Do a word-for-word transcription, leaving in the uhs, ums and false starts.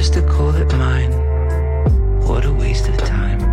just to call it mine. What a waste of time.